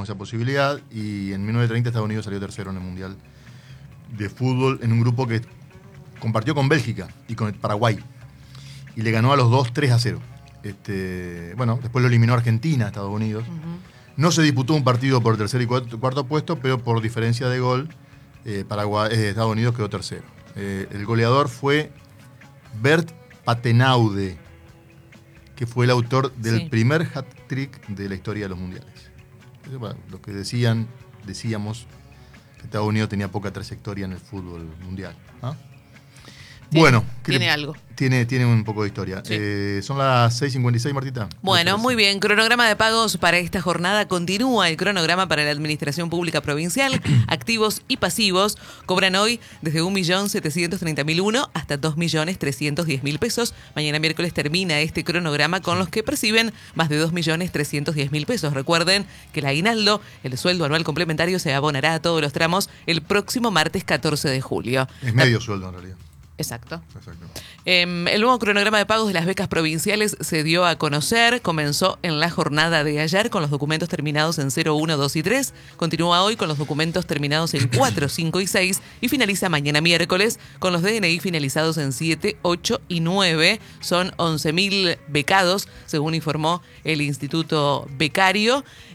esa posibilidad, y en 1930 Estados Unidos salió tercero en el Mundial de Fútbol en un grupo que compartió con Bélgica y con el Paraguay, y le ganó a los dos 3-0. Bueno, después lo eliminó Argentina, Estados Unidos. No se disputó un partido por tercer y cuarto puesto, pero por diferencia de gol, Estados Unidos quedó tercero. El goleador fue Bert Patenaude, que fue el autor del primer hat-trick de la historia de los mundiales. Eso, bueno, lo que decíamos, que Estados Unidos tenía poca trayectoria en el fútbol mundial. ¿Ah? Bueno, tiene algo. Tiene un poco de historia. Sí. Son las 6:56, Martita. Bueno, muy bien. Cronograma de pagos para esta jornada. Continúa el cronograma para la Administración Pública Provincial. Activos y pasivos cobran hoy desde 1.730.001 hasta 2.310.000 pesos. Mañana miércoles termina este cronograma con los que perciben más de 2.310.000 pesos. Recuerden que el aguinaldo, el sueldo anual complementario, se abonará a todos los tramos el próximo martes 14 de julio. Es medio sueldo en realidad. Exacto. El nuevo cronograma de pagos de las becas provinciales se dio a conocer, comenzó en la jornada de ayer con los documentos terminados en 0, 1, 2 y 3, continúa hoy con los documentos terminados en 4, 5 y 6 y finaliza mañana miércoles con los DNI finalizados en 7, 8 y 9. Son 11.000 becados, según informó el Instituto Becario.